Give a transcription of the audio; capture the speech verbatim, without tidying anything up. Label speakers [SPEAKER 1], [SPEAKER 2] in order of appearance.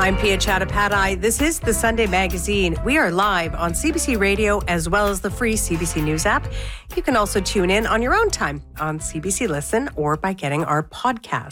[SPEAKER 1] I'm Pia Chattopadhyay. This is the Sunday Magazine. We are live on C B C Radio as well as the free C B C News app. You can also tune in on your own time on C B C Listen or by getting our podcast.